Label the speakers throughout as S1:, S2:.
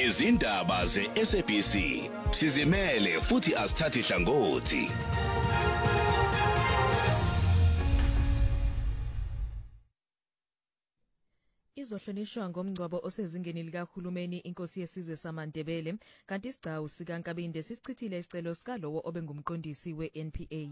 S1: Izindaba ze-SABC sizimele futhi asithathi hlangothi.
S2: Izohlonishwa ngomngcwabo osezingeni likahulumeni inkosi yesizwe samaNdebele kanti isigcawu sikaNkabinde sisichithile isicelo sikalowo obengumqondisi we-NPA.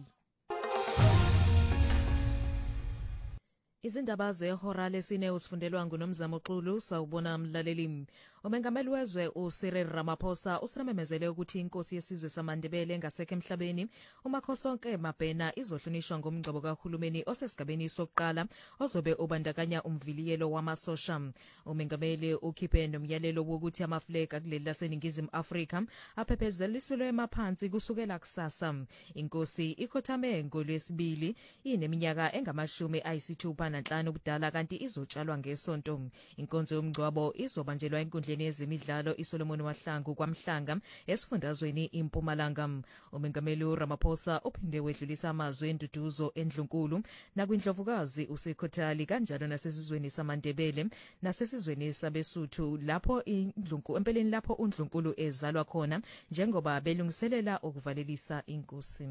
S2: Izindaba zehora lesine usifundelwa nguNomzamo Xulu sawubona mlaleli. Umengameli wezwe uCyril Ramaphosa usamemezele ukuthi inkosi yesizwe samaNdebele ngasekho emhlabeni uMakhosonke Mabhena izohlonishwa ngomngcwabo kahulumeni osesigabeni sokuqala ozobe ubandakanya umviliyelo wamasosha. Umengameli ukhiphe nomyalelo wokuthi amaflegi kuleli laseNingizimu Afrika aphephezeliselwe emaphansi kusukela kusasa. Inkosi ikhothame ngolwesibili ineminyaka engama-65 ubudala kanti izotshalwa ngesonto. Inkonzo yomngcwabo izobanjelwa enkundleni yezemidlalo iSolomon Mahlangu kwaMhlanga esifundazweni iMpumalanga. Umengameli Ramaphosa uphinde wedlulisa amazwi enduduzo eNdlunkulu nakwindlovukazi uSekhothali kanjalo nasesizweni samaNdebele nasesizweni sabeSuthu lapho empeleni lapho uNdlunkulu ezalwa khona njengoba belungiselela ukuvalelisa inkosi.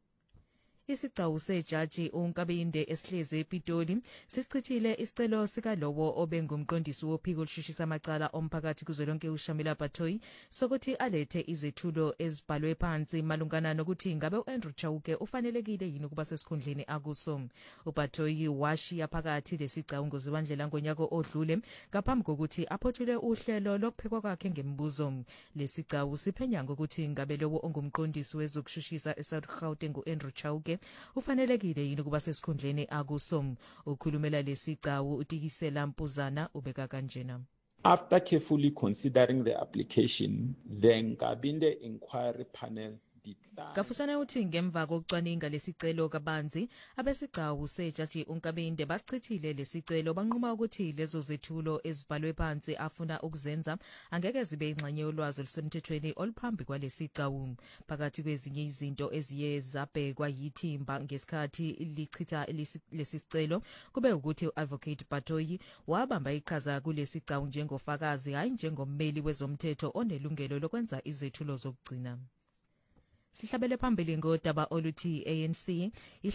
S2: Isigcawu sejaji uNkabinde esihleze ePitoli sisichithile isicelo sikalowo obengumqondisi wophiko olusheshisa amacala omphakathi kuzwelonke uShamila Batoyi sokuthi alethe izethulo ezibhalwe phansi malungana nokuthi ngabe uAndrew Chauke ufanelekile yini ukuba sesikhundleni akuso. uBatoyi washiya phakathi lesigcawu ngozibandlela ngonyaka odlule ngaphambi kokuthi aphothule uhlelo lokuphekwa kwakhe ngemibuzo. Lesigcawu siphenya ngokuthi ngabe lowo ongumqondisi wezokushushisa eSouth Gauteng uAndrew Chauke ufanelekile yini ukuba sesikhundleni akuso. Ukhulumela lesigcawu uTikisela Mpuzana ubeka kanjena.
S3: After carefully considering the application, the Nkabinde Inquiry Panel
S2: Kafusana uthi ngemva kokucwaninga lesicelo kabanzi abesigcawu sejaji uNkabinde basichithile lesicelo banquma ukuthi lezo zethulo ezibhalwe phansi afuna ukuzenza angeke zibe ingxenye yolwazi olusemthethweni oluphambi kwalesigcawu. Phakathi kwezinye izinto eziye zabhekwa yithimba ngesikhathi lichitha lesicelo kube ukuthi uAdvocate Batoyi wabamba iqhaza kulesigcawu njengofakazi hayi njengommeli wezomthetho onelungelo lokwenza izethulo zokugcina. Sihlabele phambili ngodaba oluthi ANC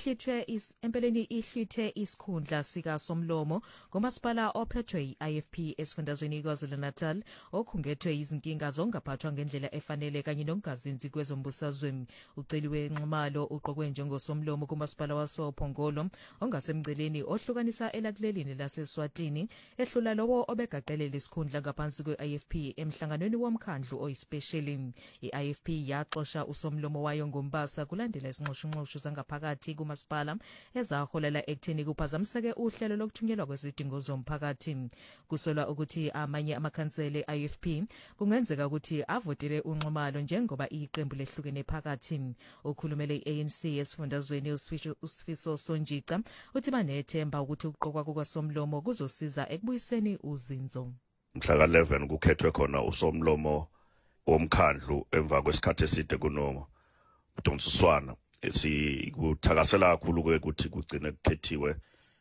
S2: empeleni ihlwithe isikhundla sika Somlomo ngomasipala ophethwe iIFP esifundazweni KwaZulu-Natal okhungethwe izinkinga zongaphathwa ngendlela efanele kanye nokungazinzi kwezombusazwe. Uceliwe Nxumalo uqokwe njengosomlomo kumasipala wasoPhongolo ongasemgceleni ohlukanisa elakulelini laseSwatini ehlula lowo obegaqele lesikhundla ngaphansi kweIFP emhlanganweni womkhandlu oyispecial. iIFP yaxoxa usomlomo wayo ngombasa kulandela isinxushunxushu zangaphakathi kumasipala ezaholela ekutheni kuphazamiseke uhlelo lokuthunyelwa kwezidingo zomphakathi. Kusolwa ukuthi amanye amakhansele IFP kungenzeka ukuthi avotele uNxumalo njengoba iqembu lehlukene phakathi. Ukhulumele iANC esifundazweni uSifiso Sonjica uthi banethemba ukuthi ukuqokwa kukaSomlomo kuzosiza ekubuyiseni uzinzo.
S4: Mhla ka-11 kukhethwe khona usomlomo womkhandlu emva kwesikhathi eside kuno Mdonsiswana. Sikuthakasela kakhulu ukuthi kugcine kukhethiwe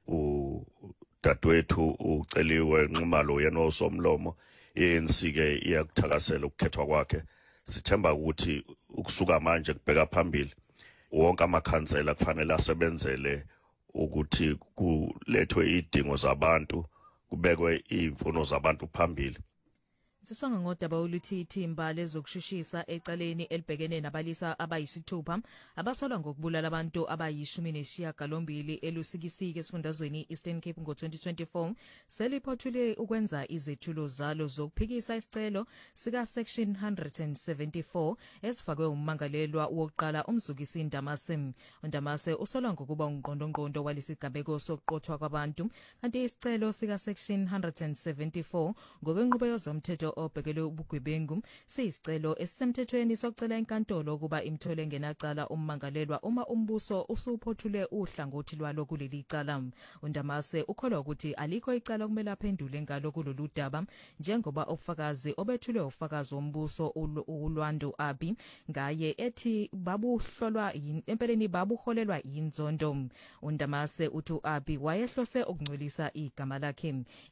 S4: udadewethu uceliwe Nxumalo yena osomlomo. iANC ke iyakuthakasela ukukhethwa kwakhe. Sithemba ukuthi ukusuka manje kubheka phambili wonke amakhansela kufanele asebenzele ukuthi kulethwe idingo zabantu kubekwe imfuno zabantu phambili.
S2: Sisonga ngodaba oluthi ithimba lezokushushisa ecaleni elibhekene nabalisa abayisithupha abasolwa ngokubulala abantu abayi-18 elusikisiki esifundazweni Eastern Cape ngo-2024 seliphothule ukwenza izethulo zalo zokuphikisa isicelo sika Section 174 esifakwe ummangalelwa wokuqala uMzukisi Ndamase. uNdamase usolwa ngokuba ungqondongqondo walesigameko sokuqothwa kwabantu kanti isicelo sika Section 174 ngokwenqubo yezomthetho obhekele ubugwebengu siyisicelo esisemthethweni sokucela inkantolo ukuba imthole ngenacala ummangalelwa uma umbuso usuphothule uhlangothi lwalo kuleli cala. uNdamase ukholwa ukuthi alikho icala kumele aphendule ngalo kulolu daba njengoba ubufakazi obethulwe ufakazi wombuso uLwando Abi ngaye ethi babuhlolwa empeleni babuholelwa yinzondo. uNdamase uthi uAbi wayehlose ukungcolisa igama lakhe.